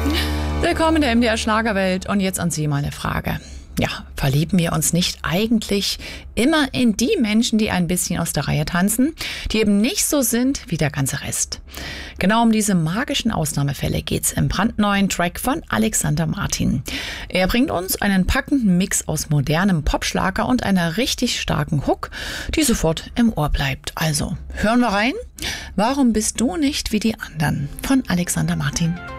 Willkommen in der MDR Schlagerwelt und jetzt an Sie mal eine Frage. Ja, verlieben wir uns nicht eigentlich immer in die Menschen, die ein bisschen aus der Reihe tanzen, die eben nicht so sind wie der ganze Rest? Genau um diese magischen Ausnahmefälle geht's im brandneuen Track von Alexander Martin. Er bringt uns einen packenden Mix aus modernem Popschlager und einer richtig starken Hook, die sofort im Ohr bleibt. Also, hören wir rein. Warum bist du nicht wie die anderen? Von Alexander Martin.